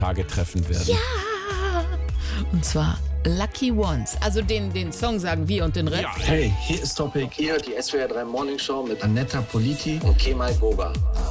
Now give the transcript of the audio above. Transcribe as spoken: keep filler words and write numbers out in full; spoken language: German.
Tage treffen werden. Ja! Und zwar Lucky Ones. Also den, den Song sagen wir und den Rest. Ja. Hey, hier ist Topic. Hier die S W R drei Morning Show mit Annetta Politi und Kemal Goba.